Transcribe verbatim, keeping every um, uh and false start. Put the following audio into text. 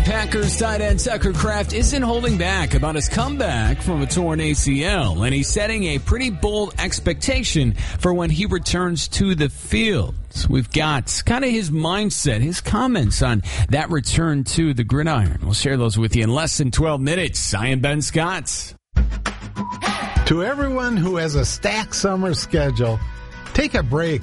Packers tight end Tucker Kraft isn't holding back about his comeback from a torn A C L, and he's setting a pretty bold expectation for when he returns to the field. We've got kind of his mindset, his comments on that return to the gridiron. We'll share those with you in less than twelve minutes. I am Ben Scott. To everyone who has a stacked summer schedule, take a break